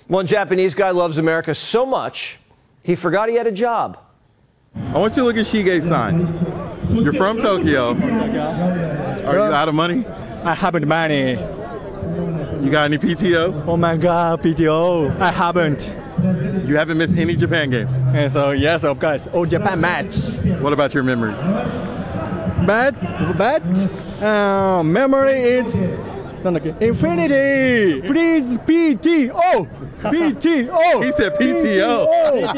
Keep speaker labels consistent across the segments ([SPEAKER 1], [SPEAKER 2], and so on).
[SPEAKER 1] One Japanese guy loves America so much, he forgot he had a job.
[SPEAKER 2] I want you to look at Shige-san. You're from Tokyo. Are you out of money?
[SPEAKER 3] I haven't money.
[SPEAKER 2] You got any PTO?
[SPEAKER 3] Oh my God, PTO. I haven't.
[SPEAKER 2] You haven't missed any Japan games?
[SPEAKER 3] And so yes, of course. Oh, Japan match.
[SPEAKER 2] What about your memories?
[SPEAKER 3] Memory is infinity. Please, PTO. PTO.
[SPEAKER 2] He said PTO.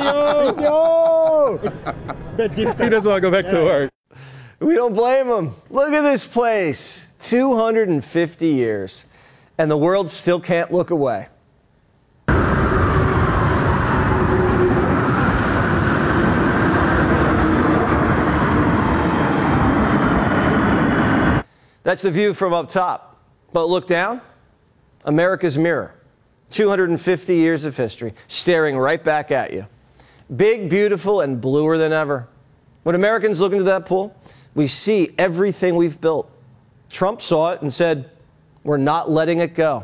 [SPEAKER 3] PTO.
[SPEAKER 2] He doesn't want to go back to work.
[SPEAKER 1] We don't blame him. Look at this place. 250 years. And the world still can't look away. That's the view from up top. But look down. America's mirror. 250 years of history staring right back at you. Big, beautiful, and bluer than ever. When Americans look into that pool, we see everything we've built. Trump saw it and said, we're not letting it go.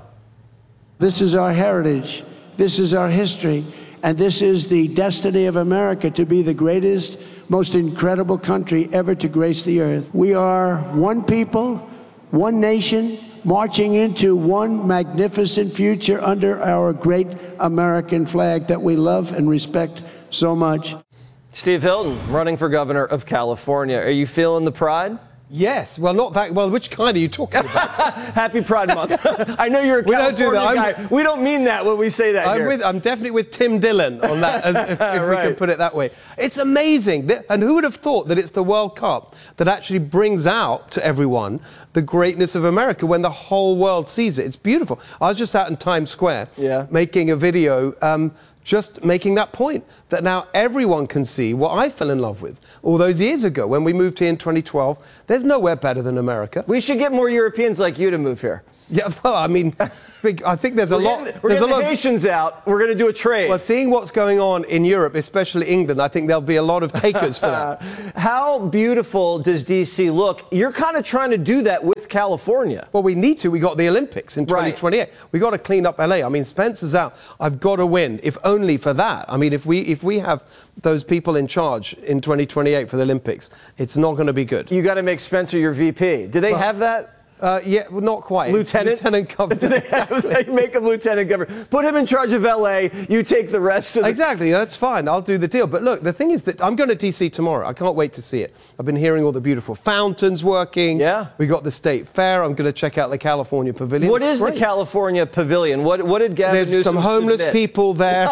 [SPEAKER 4] This is our heritage. This is our history. And this is the destiny of America, to be the greatest, most incredible country ever to grace the earth. We are one people, one nation, marching into one magnificent future under our great American flag that we love and respect so much.
[SPEAKER 1] Steve Hilton, running for governor of California. Are you feeling the pride?
[SPEAKER 5] Yes. Well, not that. Well, which kind are you talking about?
[SPEAKER 1] Happy Pride Month. I know you're a California guy. We don't mean that when we say that here.
[SPEAKER 5] I'm definitely with Tim Dillon on that, if we can put it that way. It's amazing. And who would have thought that it's the World Cup that actually brings out to everyone the greatness of America when the whole world sees it? It's beautiful. I was just out in Times Square making a video just making that point, that now everyone can see what I fell in love with all those years ago when we moved here in 2012. There's nowhere better than America.
[SPEAKER 1] We should get more Europeans like you to move here.
[SPEAKER 5] Yeah, well, I mean, I think there's a lot.
[SPEAKER 1] We're getting the Haitians out. We're going to do a trade.
[SPEAKER 5] Well, seeing what's going on in Europe, especially England, I think there'll be a lot of takers for that.
[SPEAKER 1] How beautiful does D.C. look? You're kind of trying to do that with California.
[SPEAKER 5] Well, we need to. We got the Olympics in 2028. Right. We got to clean up LA. I mean, Spencer's out. I've got to win, if only for that. I mean, if we have those people in charge in 2028 for the Olympics, it's not going to be good.
[SPEAKER 1] You got to make Spencer your VP. Do they have that?
[SPEAKER 5] Yeah, well, not quite.
[SPEAKER 1] Lieutenant governor. They make him lieutenant governor. Put him in charge of LA. You take the rest of the...
[SPEAKER 5] Exactly, that's fine. I'll do the deal. But look, the thing is that I'm going to DC tomorrow. I can't wait to see it. I've been hearing all the beautiful fountains working.
[SPEAKER 1] Yeah.
[SPEAKER 5] We got the State Fair. I'm going to check out the California Pavilion.
[SPEAKER 1] What is the California Pavilion? What did Gavin Newsom
[SPEAKER 5] There's some homeless
[SPEAKER 1] submit?
[SPEAKER 5] People there.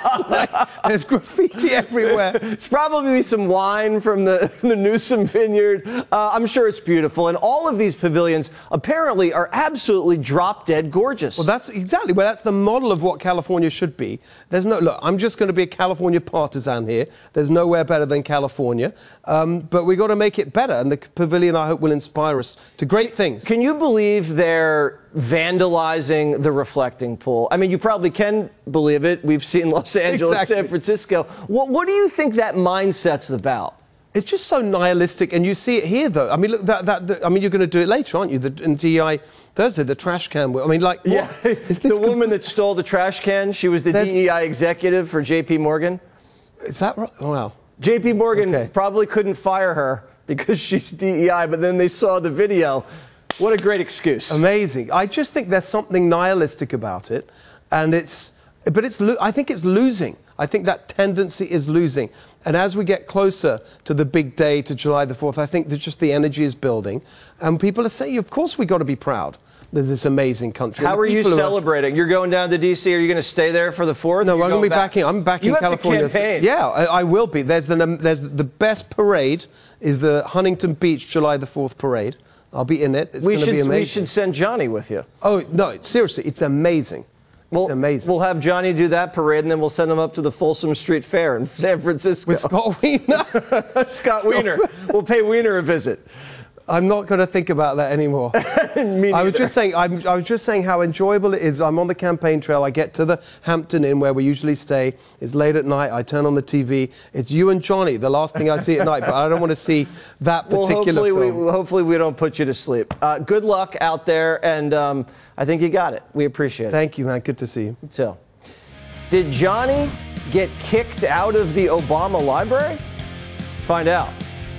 [SPEAKER 5] There's graffiti everywhere.
[SPEAKER 1] It's probably some wine from the Newsom vineyard. I'm sure it's beautiful. And all of these pavilions apparently are absolutely drop-dead gorgeous.
[SPEAKER 5] Well, that's exactly. Well, that's the model of what California should be. There's no... Look, I'm just going to be a California partisan here. There's nowhere better than California. But we've got to make it better. And the pavilion, I hope, will inspire us to great things.
[SPEAKER 1] Can you believe they're vandalizing the reflecting pool? I mean, you probably can believe it. We've seen Los Angeles, San Francisco. What do you think that mindset's about?
[SPEAKER 5] It's just so nihilistic, and you see it here, though. I mean, look, I mean, you're going to do it later, aren't you? In DEI Thursday, the trash can. I mean, like,
[SPEAKER 1] yeah, the woman that stole the trash can. She was the DEI executive for J.P. Morgan.
[SPEAKER 5] Is that right? Oh, wow.
[SPEAKER 1] J.P. Morgan probably couldn't fire her because she's DEI, but then they saw the video. What a great excuse!
[SPEAKER 5] Amazing. I just think there's something nihilistic about it, and I think it's losing. I think that tendency is losing. And as we get closer to the big day, to July the 4th, I think that just the energy is building. And people are saying, of course, we've got to be proud of this amazing country.
[SPEAKER 1] How are you celebrating? You're going down to D.C. Are you going to stay there for the 4th?
[SPEAKER 5] No, I'm going to be back in. I'm back in California.
[SPEAKER 1] You have to campaign.
[SPEAKER 5] Yeah, I will be. There's the best parade is the Huntington Beach July the 4th parade. I'll be in it. It's going to be amazing.
[SPEAKER 1] We should send Johnny with you.
[SPEAKER 5] Oh, no, seriously, it's amazing. It's amazing.
[SPEAKER 1] We'll have Johnny do that parade, and then we'll send him up to the Folsom Street Fair in San Francisco.
[SPEAKER 5] With Scott Wiener.
[SPEAKER 1] Scott Wiener. We'll pay Wiener a visit.
[SPEAKER 5] I'm not going to think about that anymore. I was just saying how enjoyable it is. I'm on the campaign trail. I get to the Hampton Inn where we usually stay. It's late at night. I turn on the TV. It's you and Johnny, the last thing I see at night. But I don't want to see that particular film.
[SPEAKER 1] Hopefully we don't put you to sleep. Good luck out there, and I think you got it. We appreciate it.
[SPEAKER 5] Thank you, man. Good to see you.
[SPEAKER 1] So. Did Johnny get kicked out of the Obama library? Find out.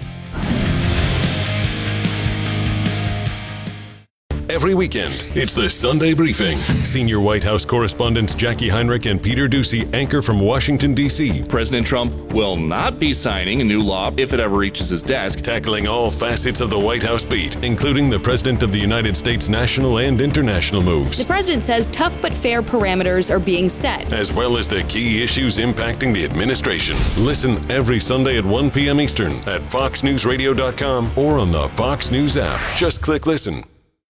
[SPEAKER 6] Every weekend, it's the Sunday Briefing. Senior White House correspondents Jackie Heinrich and Peter Doocy anchor from Washington, D.C.
[SPEAKER 7] President Trump will not be signing a new law if it ever reaches his desk.
[SPEAKER 6] Tackling all facets of the White House beat, including the President of the United States' national and international moves.
[SPEAKER 8] The president says tough but fair parameters are being set,
[SPEAKER 6] as well as the key issues impacting the administration. Listen every Sunday at 1 p.m. Eastern at FoxNewsRadio.com or on the Fox News app. Just click listen.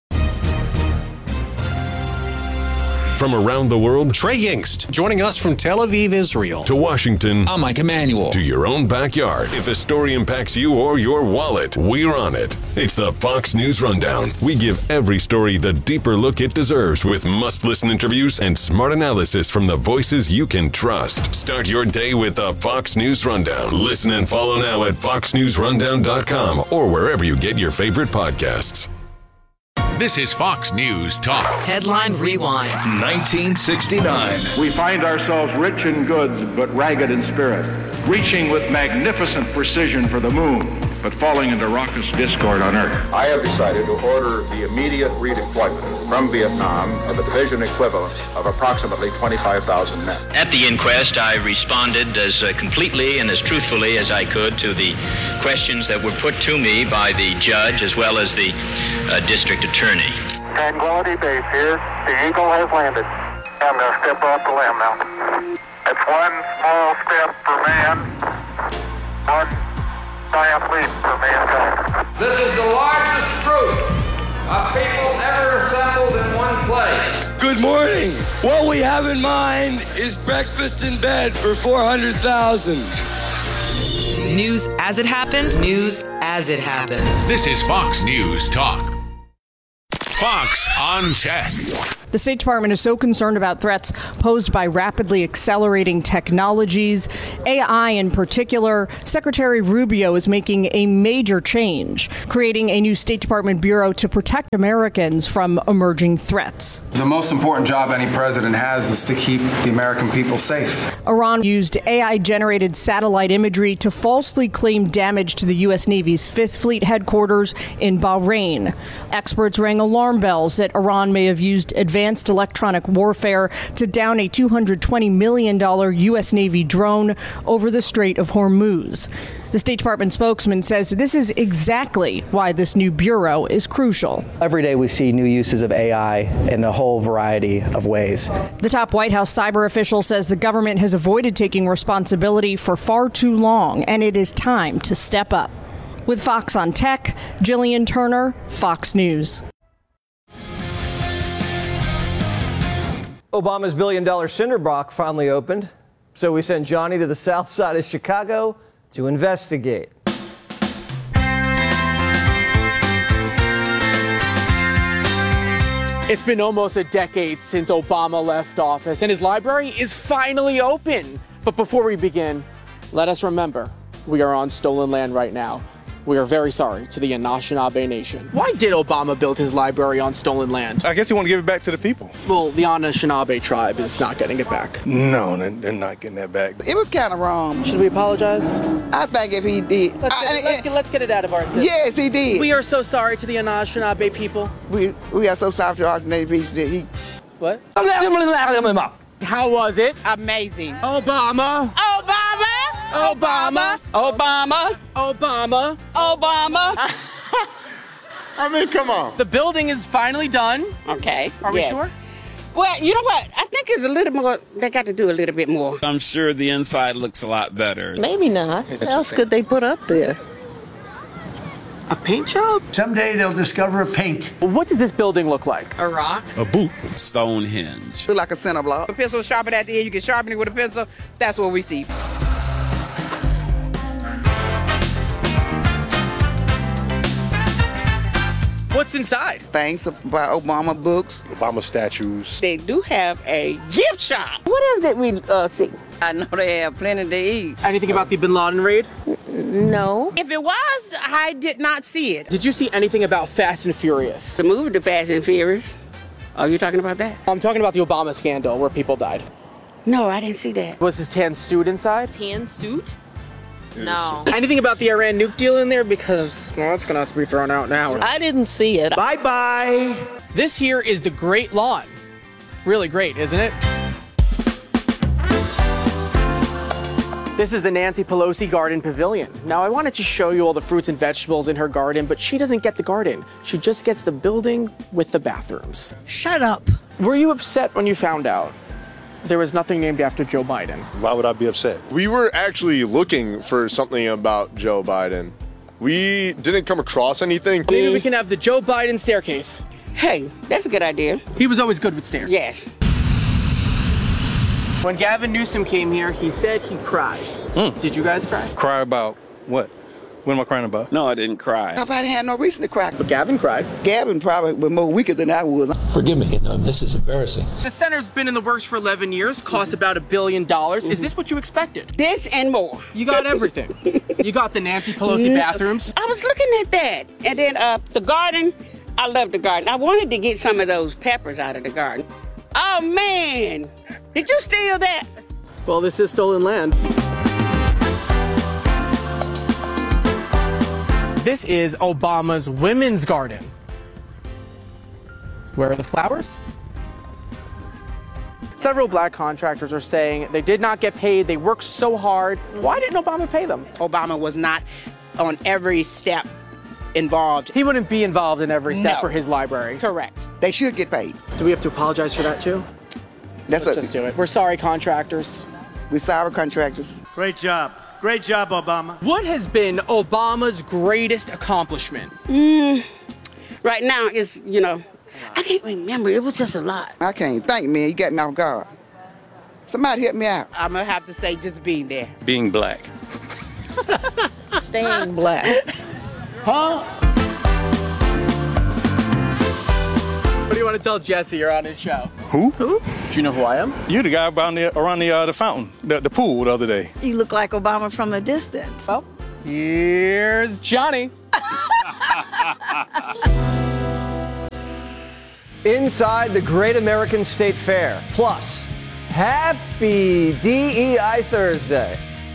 [SPEAKER 6] From around the world,
[SPEAKER 9] Trey Yingst, joining us from Tel Aviv, Israel.
[SPEAKER 6] To Washington.
[SPEAKER 9] I'm Mike Emanuel.
[SPEAKER 6] To your own backyard. If a story impacts you or your wallet, we're on it. It's the Fox News Rundown. We give every story the deeper look it deserves with must-listen interviews and smart analysis from the voices you can trust. Start your day with the Fox News Rundown. Listen and follow now at foxnewsrundown.com or wherever you get your favorite podcasts.
[SPEAKER 10] This is Fox News Talk.
[SPEAKER 11] Headline Rewind.
[SPEAKER 10] 1969.
[SPEAKER 12] We find ourselves rich in goods, but ragged in spirit, reaching with magnificent precision for the moon, but falling into raucous discord on Earth.
[SPEAKER 13] I have decided to order the immediate redeployment from Vietnam of a division equivalent of approximately 25,000 men.
[SPEAKER 14] At the inquest, I responded as completely and as truthfully as I could to the questions that were put to me by the judge as well as the district attorney.
[SPEAKER 15] Tranquility Base here. The Eagle has landed. I'm going to step off the limb now. It's one small step for man, one giant leap for mankind.
[SPEAKER 16] This is the largest group of people ever assembled in one place.
[SPEAKER 17] Good morning. What we have in mind is breakfast in bed for 400,000.
[SPEAKER 11] News as it happened, news as it happens.
[SPEAKER 10] This is Fox News Talk. Fox on Tech.
[SPEAKER 18] The State Department is so concerned about threats posed by rapidly accelerating technologies, AI in particular. Secretary Rubio is making a major change, creating a new State Department bureau to protect Americans from emerging threats.
[SPEAKER 19] The most important job any president has is to keep the American people safe.
[SPEAKER 18] Iran used AI-generated satellite imagery to falsely claim damage to the U.S. Navy's Fifth Fleet headquarters in Bahrain. Experts rang alarm bells that Iran may have used advanced electronic warfare to down a $220 million U.S. Navy drone over the Strait of Hormuz. The State Department spokesman says this is exactly why this new bureau is crucial.
[SPEAKER 20] Every day we see new uses of AI in a whole variety of ways.
[SPEAKER 18] The top White House cyber official says the government has avoided taking responsibility for far too long, and it is time to step up. With Fox on Tech, Jillian Turner, Fox News.
[SPEAKER 1] Obama's billion-dollar cinder block finally opened, so we sent Johnny to the south side of Chicago to investigate.
[SPEAKER 21] It's been almost a decade since Obama left office, and his library is finally open. But before we begin, let us remember, we are on stolen land right now. We are very sorry to the Anishinaabe Nation. Why did Obama build his library on stolen land?
[SPEAKER 22] I guess he wanted to give it back to the people.
[SPEAKER 21] Well, the Anishinaabe tribe is not getting it back.
[SPEAKER 22] No, they're not getting that back.
[SPEAKER 23] It was kind of wrong.
[SPEAKER 21] Should we apologize?
[SPEAKER 23] I think if he did.
[SPEAKER 21] Let's get it out of our system.
[SPEAKER 23] Yes, he did.
[SPEAKER 21] We are so sorry to the Anishinaabe people.
[SPEAKER 23] We are so sorry to the Anishinaabe people that he...
[SPEAKER 21] What? How was it?
[SPEAKER 23] Amazing.
[SPEAKER 21] Obama.
[SPEAKER 23] Obama.
[SPEAKER 21] Obama.
[SPEAKER 23] Obama.
[SPEAKER 21] Obama.
[SPEAKER 23] Obama.
[SPEAKER 22] I mean, come on.
[SPEAKER 21] The building is finally done.
[SPEAKER 23] Okay.
[SPEAKER 21] Are we sure?
[SPEAKER 23] Well, you know what? I think it's a little more, they got to do a little bit more.
[SPEAKER 24] I'm sure the inside looks a lot better.
[SPEAKER 23] Maybe not. What else could they put up there?
[SPEAKER 21] A paint job?
[SPEAKER 4] Someday they'll discover a paint.
[SPEAKER 21] What does this building look like?
[SPEAKER 23] A rock.
[SPEAKER 24] A boot. Stonehenge.
[SPEAKER 23] Look like a center block. A pencil sharpened at the end, you can sharpen it with a pencil. That's what we see.
[SPEAKER 21] What's inside?
[SPEAKER 23] Things by Obama books.
[SPEAKER 22] Obama statues.
[SPEAKER 23] They do have a gift shop. What else did we see? I know they have plenty to eat.
[SPEAKER 21] Anything about the Bin Laden raid?
[SPEAKER 23] No. If it was, I did not see it.
[SPEAKER 21] Did you see anything about Fast and Furious?
[SPEAKER 23] The movie, The Fast and Furious. Are you talking about that?
[SPEAKER 21] I'm talking about the Obama scandal where people died.
[SPEAKER 23] No, I didn't see that.
[SPEAKER 21] Was his tan suit inside?
[SPEAKER 23] Tan suit? No.
[SPEAKER 21] Anything about the Iran nuke deal in there? Because, well, it's going to have to be thrown out now.
[SPEAKER 23] I didn't see it.
[SPEAKER 21] Bye-bye. This here is the Great Lawn. Really great, isn't it? This is the Nancy Pelosi Garden Pavilion. Now, I wanted to show you all the fruits and vegetables in her garden, but she doesn't get the garden. She just gets the building with the bathrooms.
[SPEAKER 23] Shut up.
[SPEAKER 21] Were you upset when you found out there was nothing named after Joe Biden?
[SPEAKER 22] Why would I be upset?
[SPEAKER 2] We were actually looking for something about Joe Biden. We didn't come across anything.
[SPEAKER 21] Maybe we can have the Joe Biden staircase.
[SPEAKER 23] Hey, that's a good idea.
[SPEAKER 21] He was always good with stairs.
[SPEAKER 23] Yes.
[SPEAKER 21] When Gavin Newsom came here, he said he cried. Did you guys cry?
[SPEAKER 22] Cry about what? What am I crying about?
[SPEAKER 24] No, I didn't cry.
[SPEAKER 23] Nobody had no reason to cry.
[SPEAKER 21] But Gavin cried.
[SPEAKER 23] Gavin probably was more weaker than I was.
[SPEAKER 3] Forgive me, this is embarrassing.
[SPEAKER 21] The center's been in the works for 11 years, cost about $1 billion. Is this what you expected?
[SPEAKER 23] This and more.
[SPEAKER 21] You got everything. You got the Nancy Pelosi bathrooms.
[SPEAKER 23] I was looking at that. And then the garden. I love the garden. I wanted to get some of those peppers out of the garden. Oh, man. Did you steal that?
[SPEAKER 21] Well, this is stolen land. This is Obama's women's garden. Where are the flowers? Several black contractors are saying they did not get paid. They worked so hard. Why didn't Obama pay them?
[SPEAKER 23] Obama was not on every step involved.
[SPEAKER 21] He wouldn't be involved in every step for his library.
[SPEAKER 23] Correct. They should get paid.
[SPEAKER 21] Do we have to apologize for that too? Let's just do it. We're sorry, contractors.
[SPEAKER 23] We're sorry, contractors.
[SPEAKER 4] Great job. Great job, Obama.
[SPEAKER 21] What has been Obama's greatest accomplishment?
[SPEAKER 23] Right now, it's, I can't remember. It was just a lot. I can't think, man. You got me off guard. Somebody help me out. I'm going to have to say just being there.
[SPEAKER 24] Being black.
[SPEAKER 23] Staying black.
[SPEAKER 21] Huh? What do you want to tell Jesse? You're on his show.
[SPEAKER 22] Who?
[SPEAKER 23] Who?
[SPEAKER 21] Do you know who I am?
[SPEAKER 22] You the guy around the fountain, the pool the other day.
[SPEAKER 23] You look like Obama from a distance.
[SPEAKER 21] Well, here's Johnny.
[SPEAKER 1] Inside the Great American State Fair. Plus, happy DEI Thursday.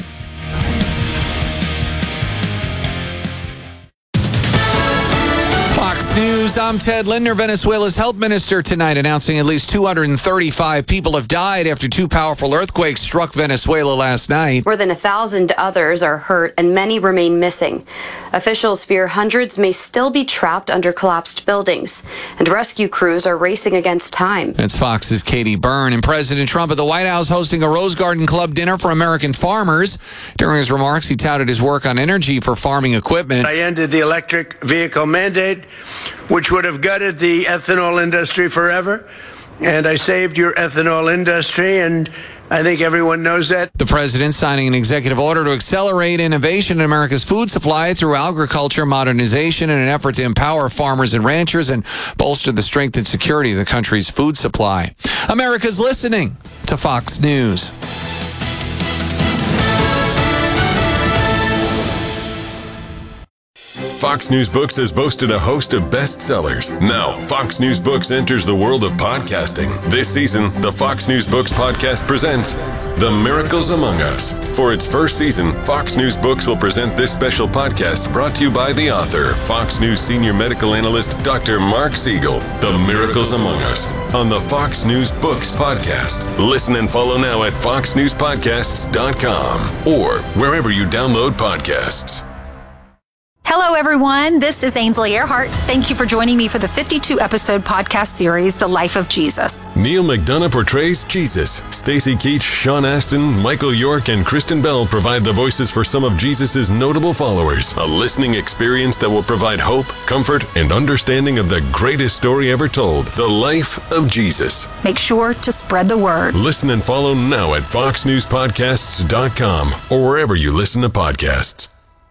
[SPEAKER 5] Fox News, I'm Ted Lindner. Venezuela's health minister tonight announcing at least 235 people have died after two powerful earthquakes struck Venezuela last night.
[SPEAKER 7] More than 1,000 others are hurt and many remain missing. Officials fear hundreds may still be trapped under collapsed buildings, and rescue crews are racing against time.
[SPEAKER 5] That's Fox's Katie Byrne. And President Trump at the White House hosting a Rose Garden Club dinner for American farmers. During his remarks, he touted his work on energy for farming equipment.
[SPEAKER 25] I ended the electric vehicle mandate, which would have gutted the ethanol industry forever. And I saved your ethanol industry, and I think everyone knows that.
[SPEAKER 5] The president signing an executive order to accelerate innovation in America's food supply through agriculture modernization in an effort to empower farmers and ranchers and bolster the strength and security of the country's food supply. America's listening to Fox News.
[SPEAKER 6] Fox News Books has boasted a host of bestsellers. Now, Fox News Books enters the world of podcasting. This season, the Fox News Books podcast presents The Miracles Among Us. For its first season, Fox News Books will present this special podcast brought to you by the author, Fox News senior medical analyst, Dr. Mark Siegel. The Miracles Among Us on the Fox News Books podcast. Listen and follow now at foxnewspodcasts.com or wherever you download podcasts.
[SPEAKER 26] Hello, everyone. This is Ainsley Earhart. Thank you for joining me for the 52-episode podcast series, The Life of Jesus.
[SPEAKER 6] Neil McDonough portrays Jesus. Stacy Keach, Sean Astin, Michael York, and Kristen Bell provide the voices for some of Jesus' notable followers. A listening experience that will provide hope, comfort, and understanding of the greatest story ever told, the life of Jesus.
[SPEAKER 26] Make sure to spread the word.
[SPEAKER 6] Listen and follow now at foxnewspodcasts.com or wherever you listen to podcasts.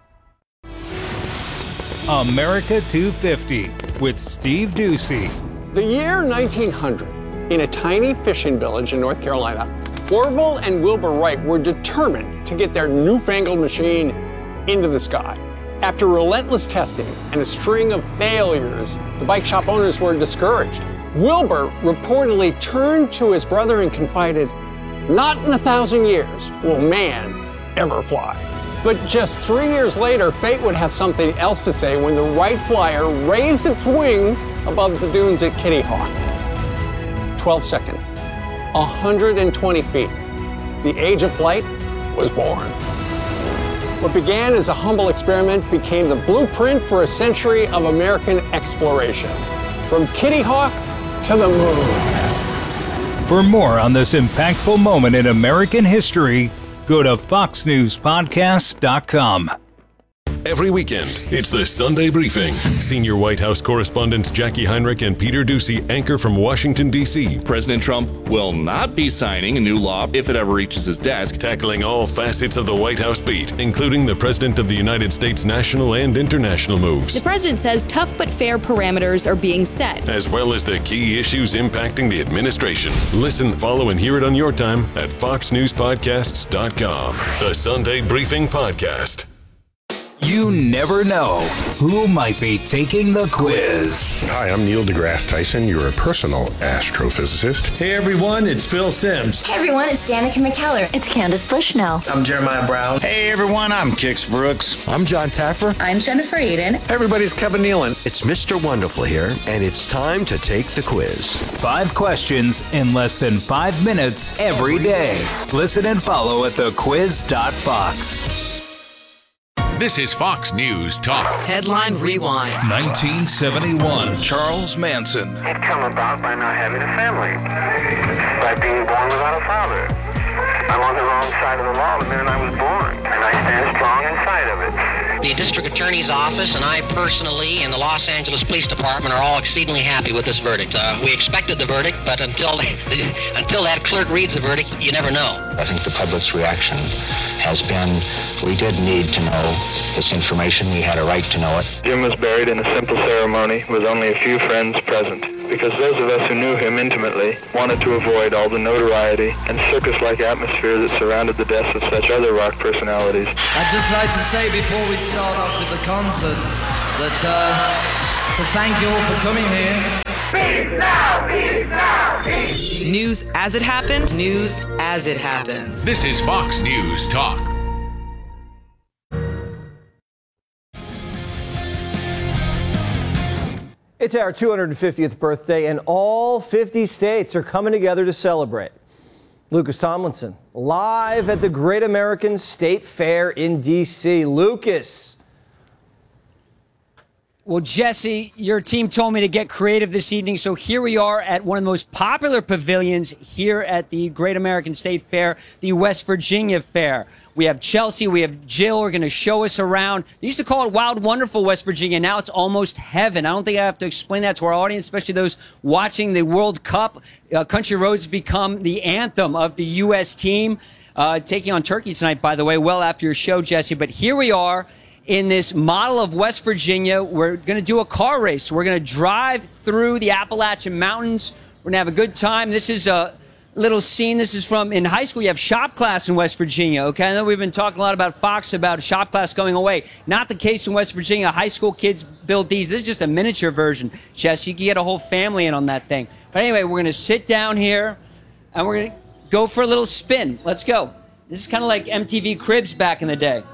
[SPEAKER 27] America 250 with Steve Doocy.
[SPEAKER 9] The year 1900, in a tiny fishing village in North Carolina, Orville and Wilbur Wright were determined to get their newfangled machine into the sky. After relentless testing and a string of failures, the bike shop owners were discouraged. Wilbur reportedly turned to his brother and confided, Not in 1,000 years will man ever fly. But just 3 years later, fate would have something else to say when the Wright Flyer raised its wings above the dunes at Kitty Hawk. 12 seconds, 120 feet. The age of flight was born. What began as a humble experiment became the blueprint for a century of American exploration. From Kitty Hawk to the moon.
[SPEAKER 27] For more on this impactful moment in American history, go to foxnewspodcast.com.
[SPEAKER 6] Every weekend, it's the Sunday Briefing. Senior White House correspondents Jackie Heinrich and Peter Doocy anchor from Washington, D.C.
[SPEAKER 8] President Trump will not be signing a new law if it ever reaches his desk.
[SPEAKER 6] Tackling all facets of the White House beat, including the President of the United States' national and international moves.
[SPEAKER 12] The president says tough but fair parameters are being set,
[SPEAKER 6] as well as the key issues impacting the administration. Listen, follow, and hear it on your time at foxnewspodcasts.com. The Sunday Briefing Podcast.
[SPEAKER 27] You never know who might be taking the quiz.
[SPEAKER 13] Hi, I'm Neil deGrasse Tyson, your personal astrophysicist.
[SPEAKER 14] Hey everyone, it's Phil Simms.
[SPEAKER 15] Hey everyone, it's Danica McKellar.
[SPEAKER 16] It's Candace Bushnell.
[SPEAKER 14] I'm Jeremiah Brown.
[SPEAKER 17] Hey everyone, I'm Kix Brooks.
[SPEAKER 28] I'm John Taffer.
[SPEAKER 16] I'm Jennifer Aiden.
[SPEAKER 14] Everybody's Kevin Nealon.
[SPEAKER 28] It's Mr. Wonderful here, and it's time to take the quiz.
[SPEAKER 27] 5 questions in less than 5 minutes every day. Listen and follow at thequiz.fox.
[SPEAKER 10] This is Fox News Talk.
[SPEAKER 11] Headline Rewind.
[SPEAKER 27] 1971. Charles Manson.
[SPEAKER 29] It come about by not having a family, by being born without a father. I'm on the wrong side of the law the minute I was born, and I stand strong inside of it.
[SPEAKER 30] The district attorney's office and I personally and the Los Angeles Police Department are all exceedingly happy with this verdict. We expected the verdict, but until that clerk reads the verdict, you never know.
[SPEAKER 31] I think the public's reaction has been, we did need to know this information. We had a right to know it.
[SPEAKER 29] Jim was buried in a simple ceremony with only a few friends present, because those of us who knew him intimately wanted to avoid all the notoriety and circus-like atmosphere that surrounded the deaths of such other rock personalities.
[SPEAKER 32] I'd just like to say before we start off with the concert that to thank you all for coming here.
[SPEAKER 30] Peace now, peace now, peace.
[SPEAKER 11] News as it happened, news as it happens.
[SPEAKER 10] This is Fox News Talk.
[SPEAKER 1] It's our 250th birthday, and all 50 states are coming together to celebrate. Lucas Tomlinson, live at the Great American State Fair in D.C. Lucas.
[SPEAKER 33] Well, Jesse, your team told me to get creative this evening, so here we are at one of the most popular pavilions here at the Great American State Fair, the West Virginia Fair. We have Chelsea, we have Jill, who are going to show us around. They used to call it Wild Wonderful West Virginia. Now it's almost heaven. I don't think I have to explain that to our audience, especially those watching the World Cup. Country Roads become the anthem of the U.S. team, taking on Turkey tonight, by the way, well after your show, Jesse. But here we are in this model of West Virginia. We're going to do a car race. We're going to drive through the Appalachian Mountains. We're going to have a good time. This is a little scene. This is from in high school. You have shop class in West Virginia. Okay, I know we've been talking a lot about Fox about shop class going away. Not the case in West Virginia. High school kids build these. This is just a miniature version. Jess, you can get a whole family in on that thing. But anyway, we're going to sit down here and we're going to go for a little spin. Let's go. This is kind of like MTV Cribs back in the day.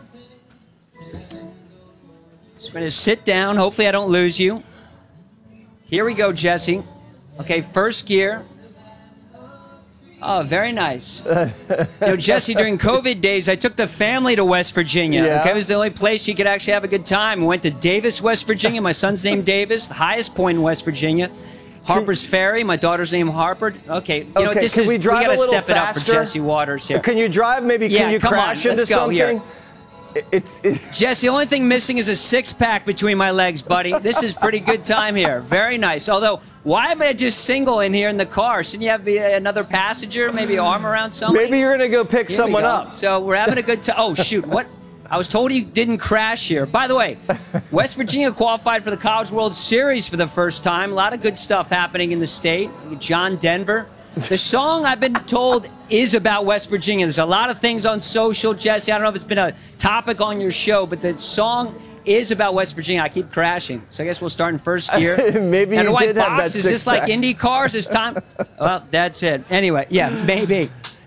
[SPEAKER 33] So I'm going to sit down. Hopefully I don't lose you. Here we go, Jesse. Okay, first gear. Oh, very nice. Jesse, during COVID days, I took the family to West Virginia.
[SPEAKER 1] Yeah.
[SPEAKER 33] Okay, it was the only place you could actually have a good time. We went to Davis, West Virginia. My son's named Davis, the highest point in West Virginia. Harper's Ferry. My daughter's named Harper. Okay, you know, this
[SPEAKER 1] can
[SPEAKER 33] is,
[SPEAKER 1] we drive
[SPEAKER 33] we got
[SPEAKER 1] a
[SPEAKER 33] to
[SPEAKER 1] little
[SPEAKER 33] step it up
[SPEAKER 1] faster?
[SPEAKER 33] for Jesse Waters here.
[SPEAKER 1] Can you drive? Maybe can you
[SPEAKER 33] come
[SPEAKER 1] crash
[SPEAKER 33] on,
[SPEAKER 1] into
[SPEAKER 33] let's go
[SPEAKER 1] something?
[SPEAKER 33] here. Jesse, the only thing missing is a six-pack between my legs, buddy. This is pretty good time here. Very nice. Although, why am I just single in here in the car? Shouldn't you have another passenger, maybe arm around somebody?
[SPEAKER 1] Maybe you're going to go pick someone up.
[SPEAKER 33] So we're having a good time. Oh, shoot. What? I was told you didn't crash here. By the way, West Virginia qualified for the College World Series for the first time. A lot of good stuff happening in the state. John Denver. The song, I've been told, is about West Virginia. There's a lot of things on social, Jesse. I don't know if it's been a topic on your show, but the song is about West Virginia. I keep crashing. So I guess we'll start in first gear.
[SPEAKER 1] Maybe
[SPEAKER 33] and
[SPEAKER 1] you
[SPEAKER 33] the white
[SPEAKER 1] did
[SPEAKER 33] box,
[SPEAKER 1] have that
[SPEAKER 33] is this like
[SPEAKER 1] six-pack.
[SPEAKER 33] Indy cars? It's time. Well, that's it. Anyway, yeah, maybe.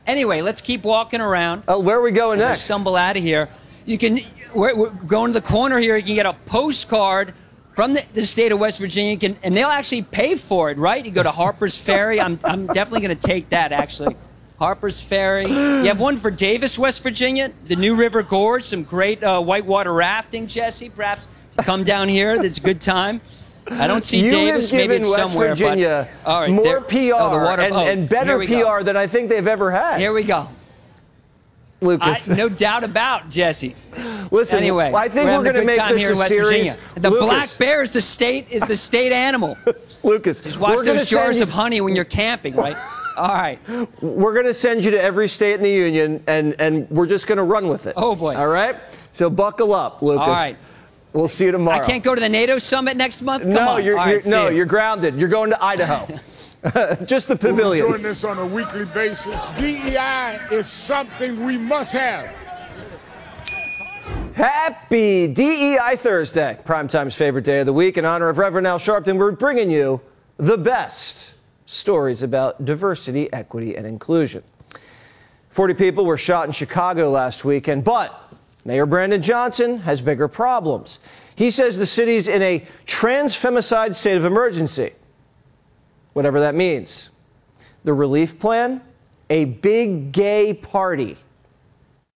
[SPEAKER 33] Anyway, let's keep walking around.
[SPEAKER 1] Oh, where are we going
[SPEAKER 33] As
[SPEAKER 1] next?
[SPEAKER 33] I stumble out of here. We're going to the corner here. You can get a postcard from the state of West Virginia, and they'll actually pay for it, right? You go to Harper's Ferry. I'm definitely going to take that, actually. Harper's Ferry. You have one for Davis, West Virginia, the New River Gorge, some great whitewater rafting, Jesse, perhaps to come down here. That's a good time. I don't see Davis. Maybe it's
[SPEAKER 1] West
[SPEAKER 13] somewhere.
[SPEAKER 1] Virginia
[SPEAKER 33] but, all right,
[SPEAKER 1] more PR and better PR than I think they've ever had.
[SPEAKER 33] Here we go.
[SPEAKER 1] Lucas.
[SPEAKER 33] No doubt about Jesse.
[SPEAKER 1] Listen,
[SPEAKER 33] anyway,
[SPEAKER 1] I think we're going to make this a series.
[SPEAKER 33] Virginia. The
[SPEAKER 1] Lucas.
[SPEAKER 33] black bear is the state animal.
[SPEAKER 1] Lucas,
[SPEAKER 33] just watch those jars of honey when you're camping, right? All right.
[SPEAKER 1] We're going to send you to every state in the union, and we're just going to run with it.
[SPEAKER 33] Oh, boy.
[SPEAKER 1] All right? So buckle up, Lucas.
[SPEAKER 33] All right.
[SPEAKER 1] We'll see you tomorrow.
[SPEAKER 33] I can't go to the NATO summit next month? Come on.
[SPEAKER 1] You're grounded. You're going to Idaho. Just the pavilion.
[SPEAKER 2] We're doing this on a weekly basis. DEI is something we must have.
[SPEAKER 1] Happy DEI Thursday, Primetime's favorite day of the week. In honor of Reverend Al Sharpton, we're bringing you the best stories about diversity, equity, and inclusion. 40 people were shot in Chicago last weekend, but Mayor Brandon Johnson has bigger problems. He says the city's in a trans-femicide state of emergency, whatever that means. The relief plan? A big gay party